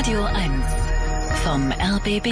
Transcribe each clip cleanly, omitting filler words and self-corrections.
Radio 1 vom RBB.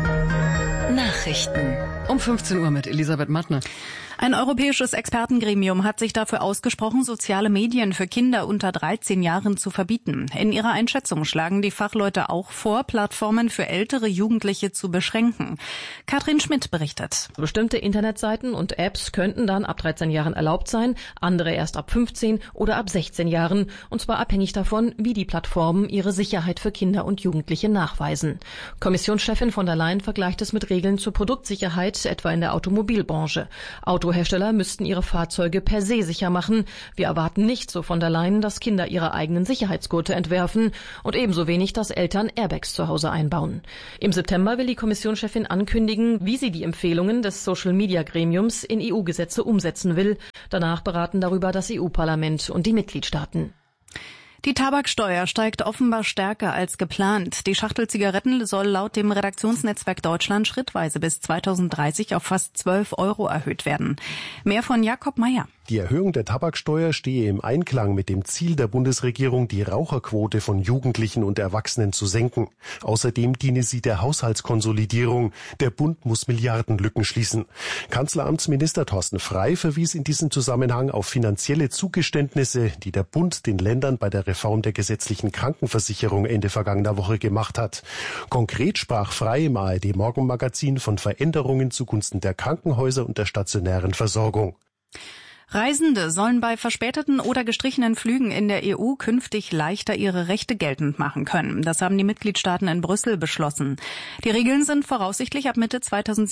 Nachrichten. Um 15 Uhr mit Elisabeth Mattner. Ein europäisches Expertengremium hat sich dafür ausgesprochen, soziale Medien für Kinder unter 13 Jahren zu verbieten. In ihrer Einschätzung schlagen die Fachleute auch vor, Plattformen für ältere Jugendliche zu beschränken. Katrin Schmidt berichtet. Bestimmte Internetseiten und Apps könnten dann ab 13 Jahren erlaubt sein, andere erst ab 15 oder ab 16 Jahren. Und zwar abhängig davon, wie die Plattformen ihre Sicherheit für Kinder und Jugendliche nachweisen. Kommissionschefin von der Leyen vergleicht es mit Regeln zur Produktsicherheit, etwa in der Automobilbranche. Autohersteller müssten ihre Fahrzeuge per se sicher machen. Wir erwarten nicht, so von der Leyen, dass Kinder ihre eigenen Sicherheitsgurte entwerfen und ebenso wenig, dass Eltern Airbags zu Hause einbauen. Im September will die Kommissionschefin ankündigen, wie sie die Empfehlungen des Social-Media-Gremiums in EU-Gesetze umsetzen will. Danach beraten darüber das EU-Parlament und die Mitgliedstaaten. Die Tabaksteuer steigt offenbar stärker als geplant. Die Schachtel Zigaretten soll laut dem Redaktionsnetzwerk Deutschland schrittweise bis 2030 auf fast 12 € erhöht werden. Mehr von Jakob Meyer. Die Erhöhung der Tabaksteuer stehe im Einklang mit dem Ziel der Bundesregierung, die Raucherquote von Jugendlichen und Erwachsenen zu senken. Außerdem diene sie der Haushaltskonsolidierung. Der Bund muss Milliardenlücken schließen. Kanzleramtsminister Thorsten Frey verwies in diesem Zusammenhang auf finanzielle Zugeständnisse, die der Bund den Ländern bei der Reform der gesetzlichen Krankenversicherung Ende vergangener Woche gemacht hat. Konkret sprach Frey im ARD-Morgenmagazin von Veränderungen zugunsten der Krankenhäuser und der stationären Versorgung. Reisende sollen bei verspäteten oder gestrichenen Flügen in der EU künftig leichter ihre Rechte geltend machen können. Das haben die Mitgliedstaaten in Brüssel beschlossen. Die Regeln sind voraussichtlich ab Mitte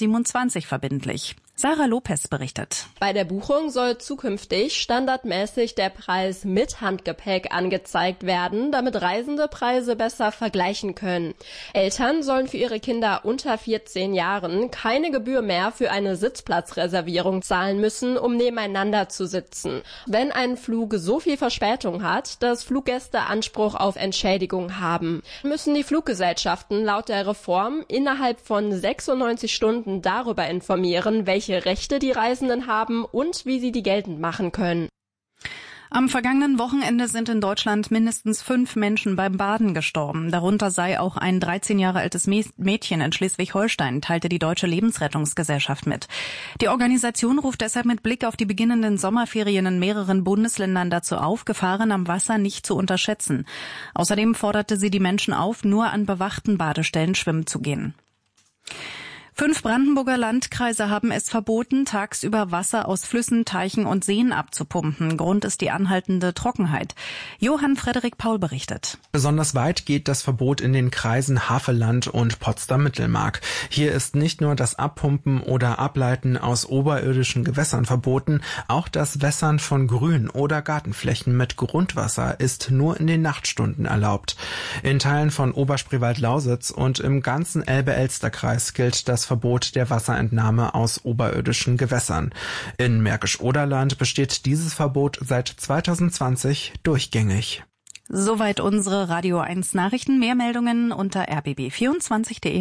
2027 verbindlich. Sarah Lopez berichtet. Bei der Buchung soll zukünftig standardmäßig der Preis mit Handgepäck angezeigt werden, damit Reisende Preise besser vergleichen können. Eltern sollen für ihre Kinder unter 14 Jahren keine Gebühr mehr für eine Sitzplatzreservierung zahlen müssen, um nebeneinander zu sitzen. Wenn ein Flug so viel Verspätung hat, dass Fluggäste Anspruch auf Entschädigung haben, müssen die Fluggesellschaften laut der Reform innerhalb von 96 Stunden darüber informieren, welche Rechte die Reisenden haben und wie sie die geltend machen können. Am vergangenen Wochenende sind in Deutschland mindestens 5 Menschen beim Baden gestorben. Darunter sei auch ein 13 Jahre altes Mädchen in Schleswig-Holstein, teilte die Deutsche Lebensrettungsgesellschaft mit. Die Organisation ruft deshalb mit Blick auf die beginnenden Sommerferien in mehreren Bundesländern dazu auf, Gefahren am Wasser nicht zu unterschätzen. Außerdem forderte sie die Menschen auf, nur an bewachten Badestellen schwimmen zu gehen. 5 Brandenburger Landkreise haben es verboten, tagsüber Wasser aus Flüssen, Teichen und Seen abzupumpen. Grund ist die anhaltende Trockenheit. Johann Frederik Paul berichtet. Besonders weit geht das Verbot in den Kreisen Havelland und Potsdam-Mittelmark. Hier ist nicht nur das Abpumpen oder Ableiten aus oberirdischen Gewässern verboten, auch das Wässern von Grün- oder Gartenflächen mit Grundwasser ist nur in den Nachtstunden erlaubt. In Teilen von Oberspreewald-Lausitz und im ganzen Elbe-Elster-Kreis gilt das Verbot der Wasserentnahme aus oberirdischen Gewässern. In Märkisch-Oderland besteht dieses Verbot seit 2020 durchgängig. Soweit unsere Radio 1 Nachrichten. Mehr Meldungen unter rbb24.de.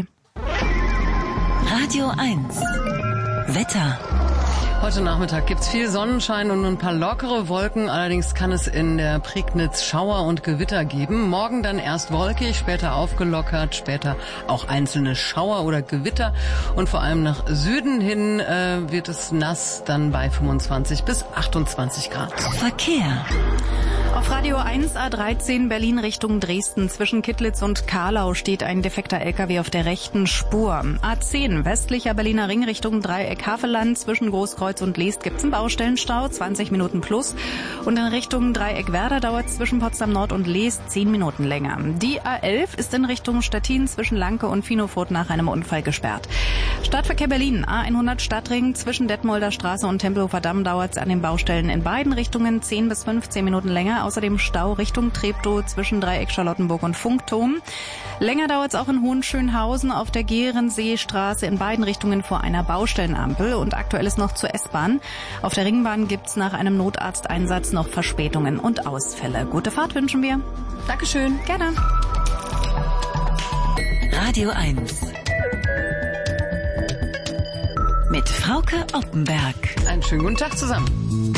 Radio 1 Wetter. Heute Nachmittag gibt's viel Sonnenschein und ein paar lockere Wolken. Allerdings kann es in der Prignitz Schauer und Gewitter geben. Morgen dann erst wolkig, später aufgelockert, später auch einzelne Schauer oder Gewitter. Und vor allem nach Süden hin wird es nass, dann bei 25 bis 28 Grad. Verkehr. Auf Radio 1 A13 Berlin Richtung Dresden zwischen Kittlitz und Kahlau steht ein defekter LKW auf der rechten Spur. A10 westlicher Berliner Ring Richtung Dreieck Havelland zwischen Großkreuz und Leest gibt's einen Baustellenstau, 20 Minuten plus. Und in Richtung Dreieck Werder dauert es zwischen Potsdam Nord und Leest 10 Minuten länger. Die A11 ist in Richtung Stettin zwischen Lanke und Finofurt nach einem Unfall gesperrt. Stadtverkehr Berlin A100 Stadtring zwischen Detmolder Straße und Tempelhofer Damm dauert es an den Baustellen in beiden Richtungen 10 bis 15 Minuten länger. Außerdem Stau Richtung Treptow zwischen Dreieck Charlottenburg und Funkturm. Länger dauert es auch in Hohenschönhausen auf der Gehrenseestraße in beiden Richtungen vor einer Baustellenampel. Und aktuell ist noch zur S-Bahn. Auf der Ringbahn gibt es nach einem Notarzteinsatz noch Verspätungen und Ausfälle. Gute Fahrt wünschen wir. Dankeschön. Gerne. Radio 1 mit Frauke Oppenberg. Einen schönen guten Tag zusammen.